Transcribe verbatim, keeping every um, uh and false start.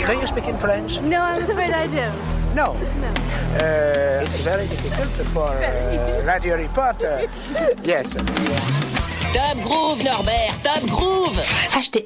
Do you speak in French? No, I'm afraid I don't. No. No. Uh, it's very difficult for a radio reporter. Yes. Top Groove, Norbert, Top Groove. Achetez